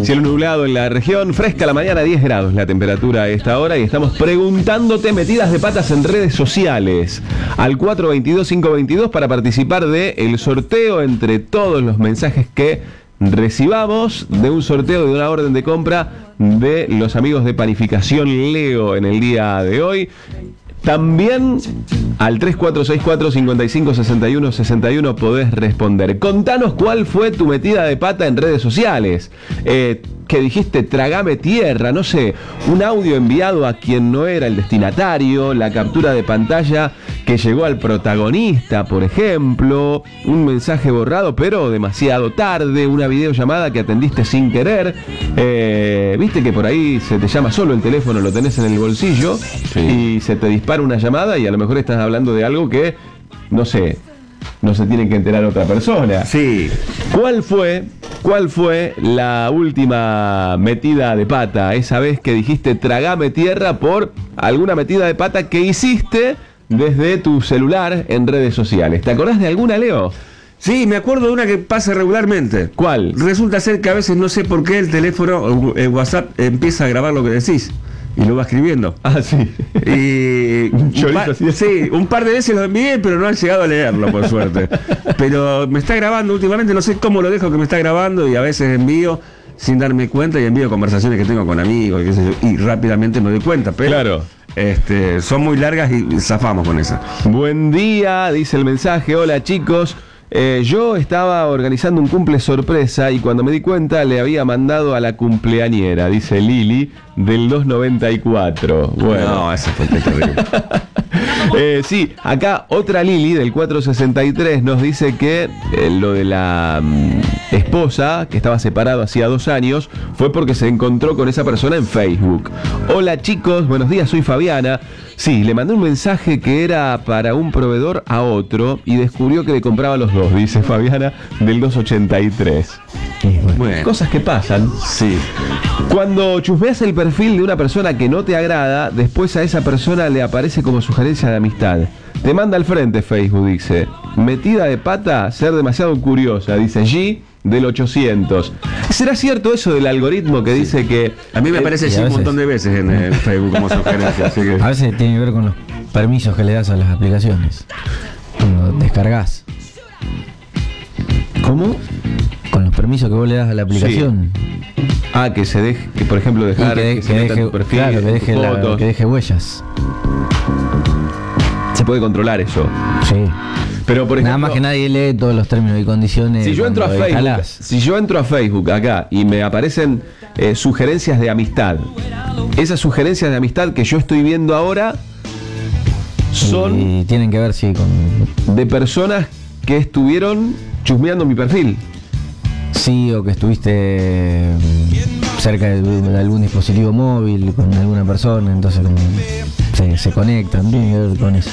Cielo nublado en la región, fresca la mañana, 10 grados la temperatura a esta hora y estamos preguntándote metidas de patas en redes sociales al 422-522 para participar del sorteo entre todos los mensajes que recibamos de un sorteo de una orden de compra de los amigos de Panificación Leo en el día de hoy. También al 3464-556161 podés responder. Contanos cuál fue tu metida de pata en redes sociales. Que dijiste, tragame tierra, no sé, un audio enviado a quien no era el destinatario, la captura de pantalla que llegó al protagonista, por ejemplo, un mensaje borrado pero demasiado tarde, una videollamada que atendiste sin querer, viste que por ahí se te llama solo el teléfono, lo tenés en el bolsillo, sí, y se te dispara una llamada y a lo mejor estás hablando de algo que, no sé, no se tiene que enterar otra persona. Sí. ¿Cuál fue la última metida de pata? Esa vez que dijiste tragame tierra por alguna metida de pata que hiciste desde tu celular en redes sociales. ¿Te acordás de alguna, Leo? Sí, me acuerdo de una que pasa regularmente. ¿Cuál? Resulta ser que a veces no sé por qué el teléfono, el WhatsApp, empieza a grabar lo que decís. Y lo va escribiendo. Ah, sí. Y un par de veces lo envié, pero no han llegado a leerlo, por suerte. Pero me está grabando últimamente, no sé cómo lo dejo que me está grabando, y a veces envío sin darme cuenta y envío conversaciones que tengo con amigos, qué sé yo, y rápidamente me doy cuenta. Pero claro. Son muy largas y zafamos con esa. Buen día, dice el mensaje. Hola, chicos. Yo estaba organizando un cumple sorpresa y cuando me di cuenta le había mandado a la cumpleañera, dice Lili, del 294. Bueno. No, eso fue terrible. Sí, acá otra Lili del 463 nos dice que lo de la esposa, que estaba separado hacía 2 años, fue porque se encontró con esa persona en Facebook. Hola chicos, buenos días, soy Fabiana. Sí, le mandé un mensaje que era para un proveedor a otro y descubrió que le compraba los dos, dice Fabiana del 283. Bueno. Cosas que pasan. Sí. Cuando chusmeas el perfil de una persona que no te agrada, después a esa persona le aparece como sugerencia de amistad. Te manda al frente Facebook, dice. Metida de pata, ser demasiado curiosa, dice G del 800. ¿Será cierto eso del algoritmo que dice que... A mí me aparece G un montón de veces en el Facebook como sugerencia. Así que... A veces tiene que ver con los permisos que le das a las aplicaciones. Cuando descargas. ¿Cómo? Con los permisos que vos le das a la aplicación. Sí. Ah, que se deje, que por ejemplo dejar que deje tu perfil, claro, que deje huellas. Se puede controlar eso. Sí. Pero por ejemplo, nada más que nadie lee todos los términos y condiciones. Si yo entro a Facebook acá y me aparecen sugerencias de amistad, esas sugerencias de amistad que yo estoy viendo ahora son y tienen que ver, sí, con de personas que estuvieron chusmeando mi perfil. Sí, o que estuviste cerca de algún dispositivo móvil con alguna persona, entonces se conectan, tiene que ver con eso.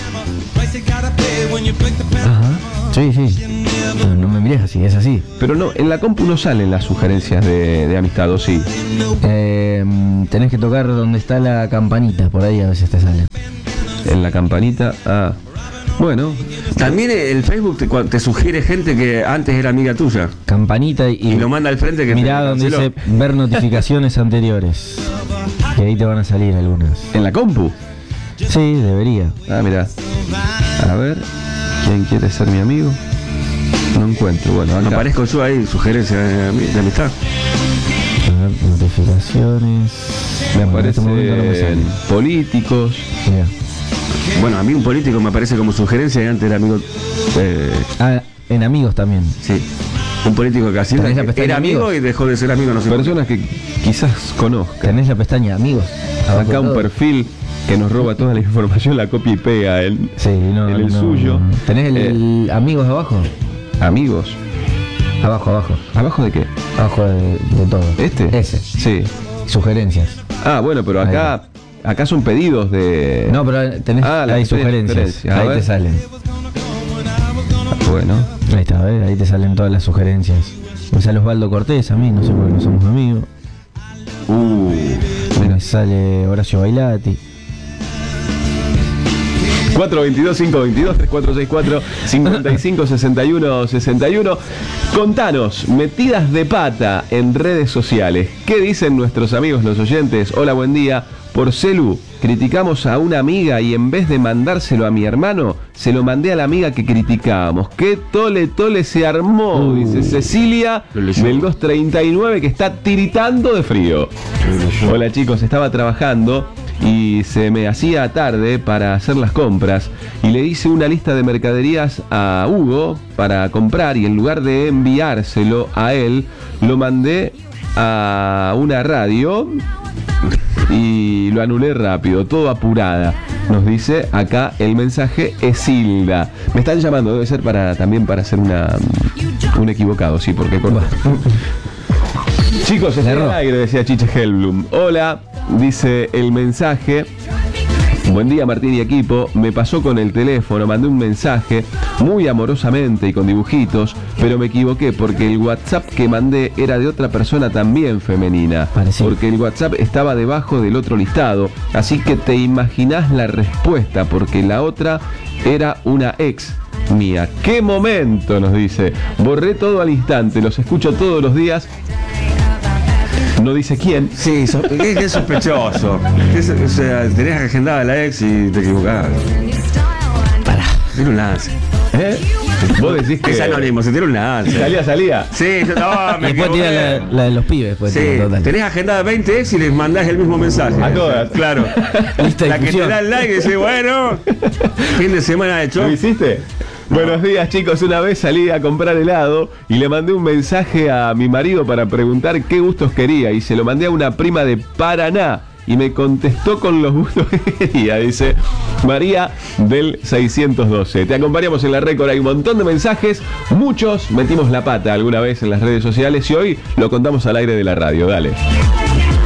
Ajá. Sí. No me mires así, es así. Pero no, en la compu no salen las sugerencias de amistad, ¿o sí? Tenés que tocar donde está la campanita, por ahí a veces te salen. En la campanita, bueno. También el Facebook te sugiere gente que antes era amiga tuya. Campanita y lo manda al frente que mirá donde dice ver notificaciones anteriores. Y ahí te van a salir algunas. ¿En la compu? Sí, debería. Mirá. A ver, ¿quién quiere ser mi amigo? No encuentro, bueno, acá. Aparezco yo ahí, sugerencia de amistad. A ver, notificaciones. Me aparecen políticos. Mirá. Bueno, a mí un político me aparece como sugerencia y antes era amigo. En amigos también. Sí. Un político que así era amigo y dejó de ser amigo, no sé. Personas que quizás conozcan. Tenés la pestaña amigos. Acá un perfil que nos roba toda la información, la copia y pega en el suyo. ¿Tenés el amigos abajo? Amigos. Abajo. ¿Abajo de qué? Abajo de todo. ¿Este? Ese. Sí. Sugerencias. Bueno, pero acá son pedidos de... No, pero tenés ahí sugerencias. Ahí te salen. Bueno. Ahí está, ¿ves? Ahí te salen todas las sugerencias. Me sale Osvaldo Cortés a mí, no sé por qué no somos amigos. Me sale Horacio Bailati. 422-522-3464-5561-61. Contanos, metidas de pata en redes sociales. ¿Qué dicen nuestros amigos los oyentes? Hola, buen día. Por celu, criticamos a una amiga y en vez de mandárselo a mi hermano, se lo mandé a la amiga que criticábamos. ¡Qué tole se armó! Dice Cecilia del 239, que está tiritando de frío. Hola chicos, estaba trabajando y se me hacía tarde para hacer las compras y le hice una lista de mercaderías a Hugo para comprar y en lugar de enviárselo a él, lo mandé a una radio y lo anulé rápido, todo apurada. Nos dice acá el mensaje Esilda. Me están llamando, debe ser también para hacer un equivocado, sí, porque chicos, es el aire, decía Chiche Hellblum. Hola, dice el mensaje. Buen día Martín y equipo, me pasó con el teléfono, mandé un mensaje muy amorosamente y con dibujitos, pero me equivoqué porque el WhatsApp que mandé era de otra persona también femenina, porque el WhatsApp estaba debajo del otro listado, así que te imaginás la respuesta, porque la otra era una ex mía. ¡Qué momento!, nos dice. Borré todo al instante, los escucho todos los días. No dice quién. Sí, es sospechoso. O sea, tenés agendada la ex y te equivocás. Pará. Tiene un lance. Vos decís que... Es anónimo, se tiene un lance. Salía. Sí, yo no, me después tira la de los pibes. Sí, tenés agendada 20 ex y les mandás el mismo mensaje. A todas. Claro. La que te da el like y dice, bueno, fin de semana hecho. ¿Lo hiciste? No. Buenos días chicos, una vez salí a comprar helado y le mandé un mensaje a mi marido para preguntar qué gustos quería y se lo mandé a una prima de Paraná y me contestó con los gustos que quería, dice María del 612. Te acompañamos en la récord, hay un montón de mensajes, muchos metimos la pata alguna vez en las redes sociales y hoy lo contamos al aire de la radio, dale.